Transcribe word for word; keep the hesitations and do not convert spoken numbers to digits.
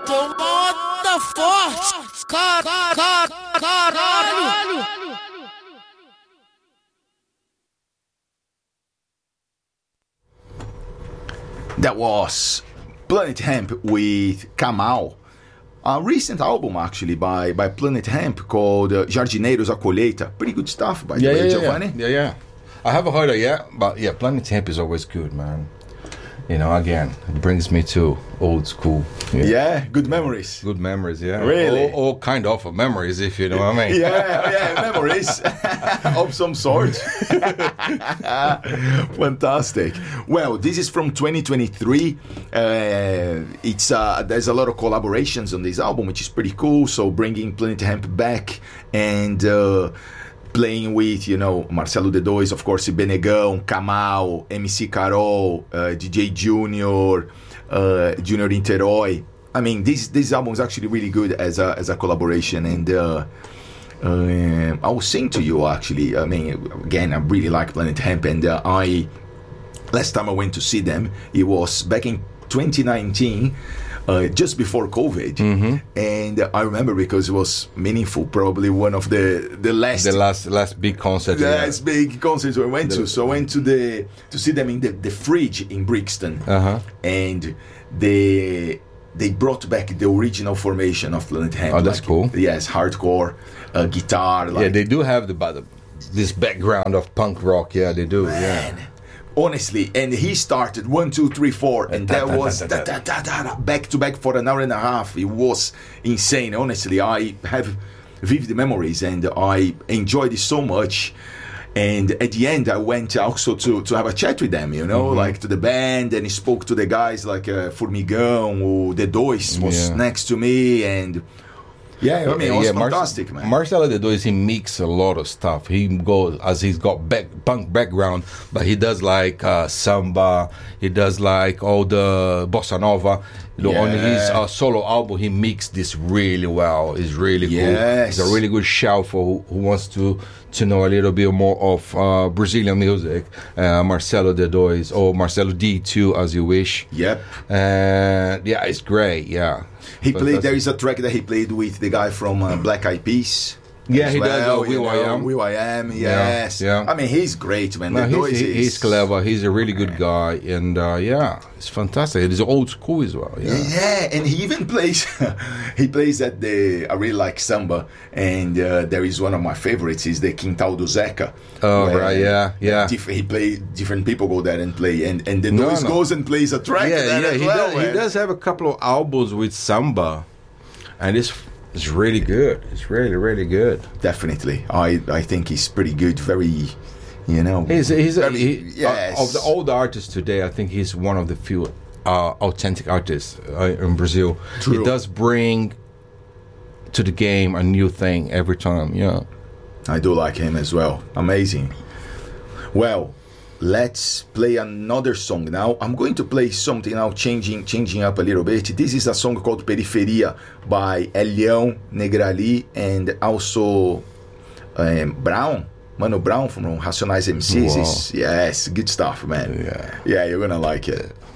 Tomada forte, car, car, caralho. That was Planet Hemp with Kamal. A recent album, actually, by, by Planet Hemp called uh, Jardineiros a Colheita. Pretty good stuff, by yeah, the way, yeah, Giovanni. Yeah, yeah, yeah. I haven't heard it yet, but yeah, Planet Hemp is always good, man. You know, again, it brings me to old school. Yeah, yeah good memories. Good memories, yeah. Really? All, all kind of memories, if you know what I mean. yeah, yeah, memories of some sort. Fantastic. Well, this is from twenty twenty-three. Uh, it's uh, there's a lot of collaborations on this album, which is pretty cool. So bringing Planet Hemp back and uh, playing with, you know, Marcelo D dois, of course, Benegão, Kamal, M C Carol, uh, D J Junior, uh, Junior Niterói. I mean, this this album is actually really good as a as a collaboration, and uh, uh, I was saying to you actually. I mean, again, I really like Planet Hemp, and uh, I last time I went to see them, it was back in twenty nineteen. Uh, just before COVID, mm-hmm. and I remember because it was meaningful, probably one of the the last the last last big concert, the yeah. last big concerts we went the, to. So I went to the to see them in the, the Fridge in Brixton, uh-huh. and they they brought back the original formation of Planet Hemp. Oh, that's like, cool. Yes, hardcore uh, guitar. Like, yeah, they do have the this background of punk rock. Yeah, they do. Man. Yeah. Honestly, and he started one, two, three, four, and that was back to back for an hour and a half. It was insane. Honestly, I have vivid memories, and I enjoyed it so much. And at the end, I went also to, to have a chat with them, you know, mm-hmm. like to the band, and spoke to the guys like uh, Formigão, or D dois was yeah. next to me, and. Yeah, I mean, it was yeah, fantastic, Mar- man. Marcelo D dois, he mix a lot of stuff. He goes, as he's got back, punk background, but he does like uh, samba, he does like all the bossa nova. You know, yeah. on his uh, solo album, he mixed this really well. It's really yes. good. It's a really good shout for who, who wants to to know a little bit more of uh, Brazilian music. Uh, Marcelo D dois, or Marcelo D too, as you wish. Yep. And yeah, it's great. Yeah. He but played. There is a track that he played with the guy from uh, Black Eyed Peas. Yeah, he well, does. Uh, Will I Am. Will I Am. Yes. Yeah, yeah. I mean, he's great, man. No, he's, he, he's clever. He's a really good guy, and uh, yeah, it's fantastic. It's old school as well. Yeah, yeah, and he even plays. he plays at the. I really like samba, and uh, there is one of my favorites. Is the Quintal do Zeca. Oh right, yeah, yeah. Diff- he play different people go there and play, and and the no, Dois no. goes and plays a track. Yeah, there yeah. as He well, does. man. He does have a couple of albums with samba, and it's. It's really good. It's really, really good. Definitely, I, I think he's pretty good. Very, you know. He's he's very, he, yes. uh, of the old artists today. I think he's one of the few uh, authentic artists uh, in Brazil. True. He does bring to the game a new thing every time. Yeah, I do like him as well. Amazing. Well, let's play another song now. I'm going to play something now, changing changing up a little bit. This is a song called Periferia by Elião, Negrali, and also um, Brown, Mano Brown from Racionais M Cs. Wow. It's, yes, good stuff, man. Yeah, yeah, you're gonna like it.